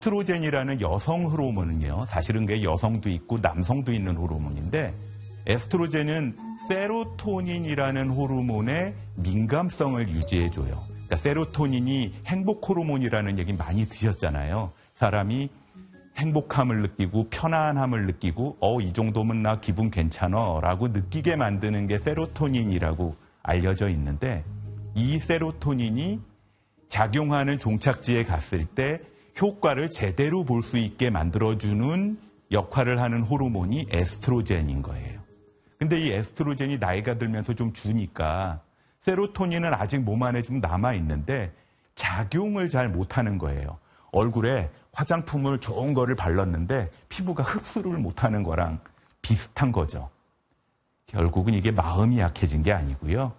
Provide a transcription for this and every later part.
에스트로겐이라는 여성 호르몬은요, 사실은 그게 여성도 있고 남성도 있는 호르몬인데, 에스트로겐은 세로토닌이라는 호르몬의 민감성을 유지해줘요. 그러니까 세로토닌이 행복 호르몬이라는 얘기 많이 드셨잖아요. 사람이 행복함을 느끼고 편안함을 느끼고 이 정도면 나 기분 괜찮아 라고 느끼게 만드는 게 세로토닌이라고 알려져 있는데, 이 세로토닌이 작용하는 종착지에 갔을 때 효과를 제대로 볼 수 있게 만들어주는 역할을 하는 호르몬이 에스트로겐인 거예요. 근데 이 에스트로겐이 나이가 들면서 좀 주니까 세로토닌은 아직 몸 안에 좀 남아있는데 작용을 잘 못하는 거예요. 얼굴에 화장품을 좋은 거를 발랐는데 피부가 흡수를 못하는 거랑 비슷한 거죠. 결국은 이게 마음이 약해진 게 아니고요.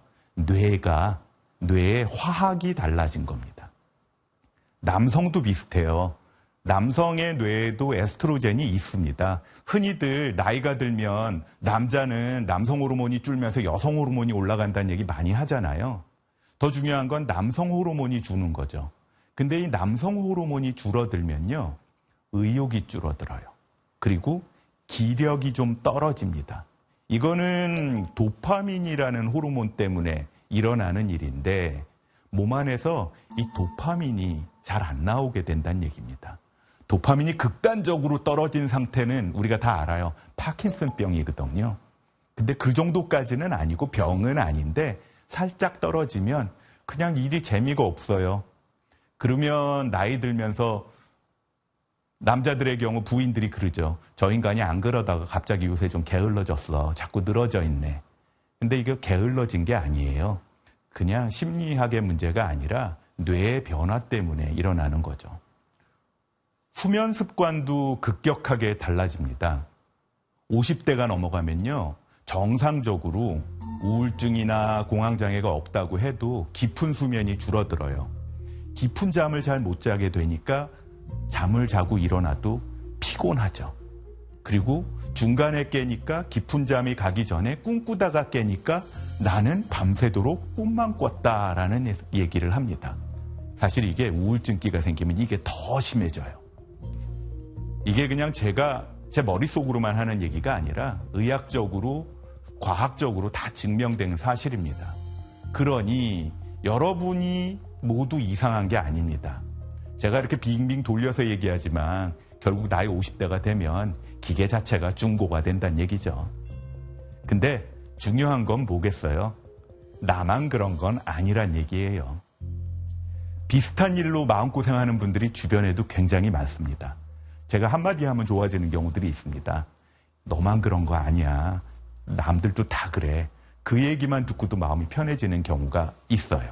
뇌의 화학이 달라진 겁니다. 남성도 비슷해요. 남성의 뇌에도 에스트로겐이 있습니다. 흔히들 나이가 들면 남자는 남성 호르몬이 줄면서 여성 호르몬이 올라간다는 얘기 많이 하잖아요. 더 중요한 건 남성 호르몬이 주는 거죠. 근데 이 남성 호르몬이 줄어들면요, 의욕이 줄어들어요. 그리고 기력이 좀 떨어집니다. 이거는 도파민이라는 호르몬 때문에 일어나는 일인데 몸 안에서 이 도파민이 잘 안 나오게 된다는 얘기입니다. 도파민이 극단적으로 떨어진 상태는 우리가 다 알아요. 파킨슨병이거든요. 근데 그 정도까지는 아니고 병은 아닌데 살짝 떨어지면 그냥 일이 재미가 없어요. 그러면 나이 들면서 남자들의 경우 부인들이 그러죠. 저 인간이 안 그러다가 갑자기 요새 좀 게을러졌어. 자꾸 늘어져 있네. 근데 이게 게을러진 게 아니에요. 그냥 심리학의 문제가 아니라 뇌의 변화 때문에 일어나는 거죠. 수면 습관도 급격하게 달라집니다. 50대가 넘어가면요, 정상적으로 우울증이나 공황장애가 없다고 해도 깊은 수면이 줄어들어요. 깊은 잠을 잘 못 자게 되니까 잠을 자고 일어나도 피곤하죠. 그리고 중간에 깨니까 깊은 잠이 가기 전에 꿈꾸다가 깨니까 나는 밤새도록 꿈만 꿨다라는 얘기를 합니다. 사실 이게 우울증기가 생기면 이게 더 심해져요. 이게 그냥 제가 제 머릿속으로만 하는 얘기가 아니라 의학적으로, 과학적으로 다 증명된 사실입니다. 그러니 여러분이 모두 이상한 게 아닙니다. 제가 이렇게 빙빙 돌려서 얘기하지만 결국 나이 50대가 되면 기계 자체가 중고가 된다는 얘기죠. 근데 중요한 건 뭐겠어요? 나만 그런 건 아니란 얘기예요. 비슷한 일로 마음고생하는 분들이 주변에도 굉장히 많습니다. 제가 한마디 하면 좋아지는 경우들이 있습니다. 너만 그런 거 아니야. 남들도 다 그래. 그 얘기만 듣고도 마음이 편해지는 경우가 있어요.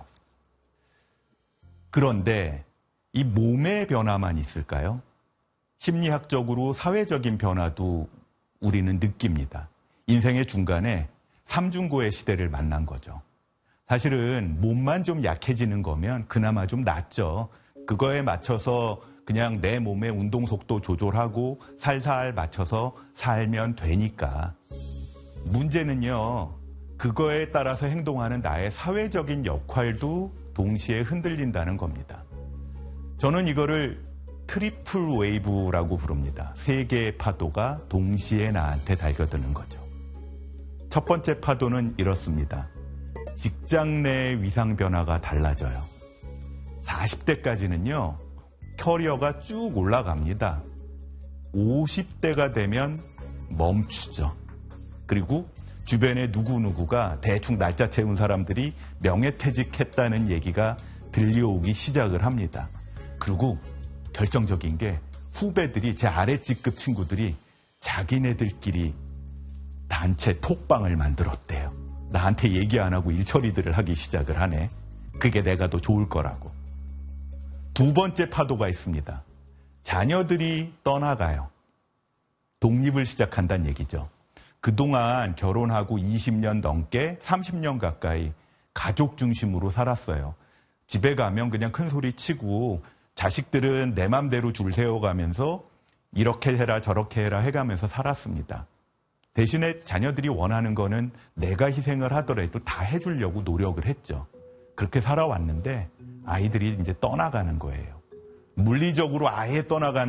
그런데 이 몸의 변화만 있을까요? 심리학적으로 사회적인 변화도 우리는 느낍니다. 인생의 중간에 삼중고의 시대를 만난 거죠. 사실은 몸만 좀 약해지는 거면 그나마 좀 낫죠. 그거에 맞춰서 그냥 내 몸의 운동 속도 조절하고 살살 맞춰서 살면 되니까. 문제는요, 그거에 따라서 행동하는 나의 사회적인 역할도 동시에 흔들린다는 겁니다. 저는 이거를 트리플 웨이브라고 부릅니다. 세 개의 파도가 동시에 나한테 달겨드는 거죠. 첫 번째 파도는 이렇습니다. 직장 내 위상 변화가 달라져요. 40대까지는요, 커리어가 쭉 올라갑니다. 50대가 되면 멈추죠. 그리고 주변에 누구누구가 대충 날짜 채운 사람들이 명예퇴직했다는 얘기가 들려오기 시작을 합니다. 그리고 결정적인 게 후배들이, 제 아래직급 친구들이 자기네들끼리 단체 톡방을 만들었대요. 나한테 얘기 안 하고 일처리들을 하기 시작을 하네. 그게 내가 더 좋을 거라고. 두 번째 파도가 있습니다. 자녀들이 떠나가요. 독립을 시작한다는 얘기죠. 그동안 결혼하고 20년 넘게 30년 가까이 가족 중심으로 살았어요. 집에 가면 그냥 큰 소리 치고 자식들은 내 맘대로 줄 세워가면서 이렇게 해라 저렇게 해라 해가면서 살았습니다. 대신에 자녀들이 원하는 거는 내가 희생을 하더라도 다 해주려고 노력을 했죠. 그렇게 살아왔는데 아이들이 이제 떠나가는 거예요. 물리적으로 아예 떠나가는